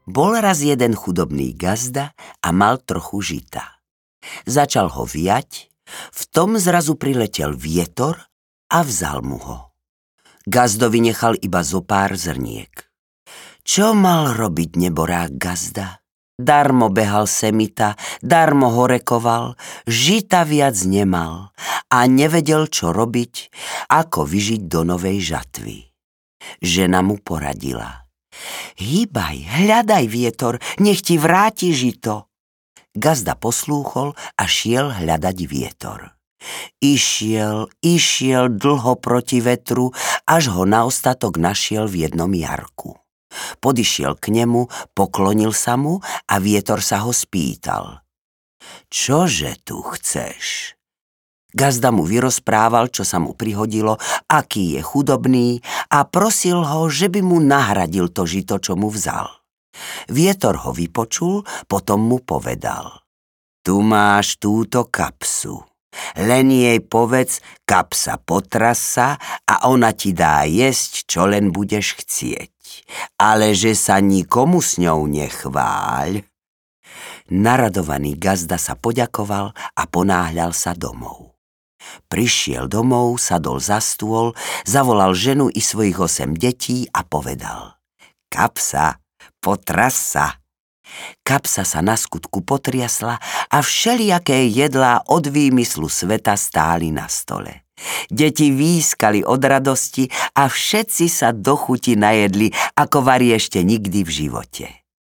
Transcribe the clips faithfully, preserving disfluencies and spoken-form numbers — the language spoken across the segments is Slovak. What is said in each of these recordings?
Bol raz jeden chudobný gazda a mal trochu žita. Začal ho viať, v tom zrazu priletel vietor a vzal mu ho. Gazdovi nechal iba zo pár zrniek. Čo mal robiť neborák gazda? Darmo behal semita, darmo horekoval, žita viac nemal a nevedel, čo robiť, ako vyžiť do novej žatvy. Žena mu poradila: Hýbaj, hľadaj vietor, nech ti vráti žito. Gazda poslúchol a šiel hľadať vietor. Išiel, išiel dlho proti vetru, až ho na ostatok našiel v jednom jarku. Podišiel k nemu, poklonil sa mu a vietor sa ho spýtal: Čože tu chceš? Gazda mu vyrozprával, čo sa mu prihodilo, aký je chudobný, a prosil ho, že by mu nahradil to žito, čo mu vzal. Vietor ho vypočul, potom mu povedal: Tu máš túto kapsu. Len jej povedz, kapsa potrasa, a ona ti dá jesť, čo len budeš chcieť. Ale že sa nikomu s ňou nechváľ. Naradovaný gazda sa poďakoval a ponáhľal sa domov. Prišiel domov, sadol za stôl, zavolal ženu i svojich osem detí a povedal: Kapsa, potrasa. Kapsa sa na skutku potriasla a všelijaké jedlá od výmyslu sveta stáli na stole. Deti výskali od radosti a všetci sa do chuti najedli, ako vari ešte nikdy v živote.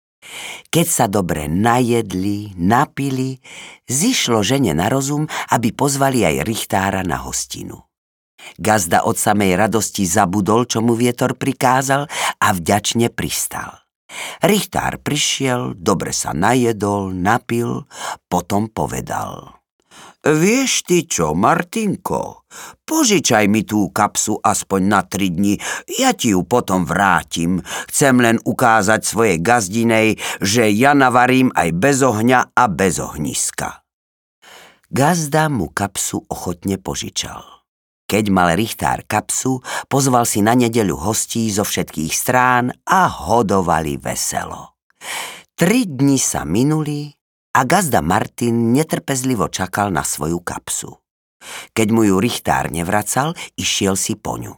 Keď sa dobre najedli, napili, zišlo žene na rozum, aby pozvali aj richtára na hostinu. Gazda od samej radosti zabudol, čo mu vietor prikázal, a vďačne pristal. Richtár prišiel, dobre sa najedol, napil, potom povedal: Vieš ty čo, Martinko, požičaj mi tú kapsu aspoň na tri dni, ja ti ju potom vrátim. Chcem len ukázať svojej gazdinej, že ja navarím aj bez ohňa a bez ohniska. Gazda mu kapsu ochotne požičal. Keď mal richtár kapsu, pozval si na nedeľu hostí zo všetkých strán a hodovali veselo. Tri dni sa minuli a gazda Martin netrpezlivo čakal na svoju kapsu. Keď mu ju richtár nevracal, išiel si po ňu.